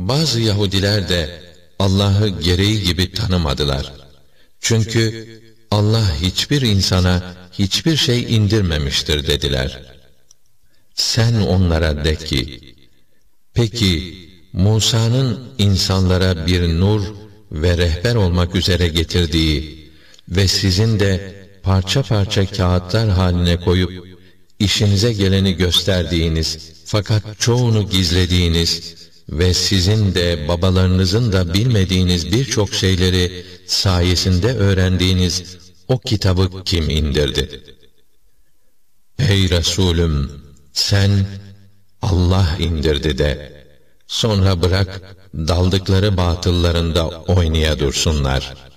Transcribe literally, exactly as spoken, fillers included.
Bazı Yahudiler de Allah'ı gereği gibi tanımadılar. Çünkü Allah hiçbir insana hiçbir şey indirmemiştir dediler. Sen onlara de ki, peki Musa'nın insanlara bir nur ve rehber olmak üzere getirdiği ve sizin de parça parça kağıtlar haline koyup işinize geleni gösterdiğiniz fakat çoğunu gizlediğiniz ve sizin de babalarınızın da bilmediğiniz birçok şeyleri sayesinde öğrendiğiniz o kitabı kim indirdi? Ey Resulüm, sen Allah indirdi de, sonra bırak daldıkları batıllarında oynaya dursunlar.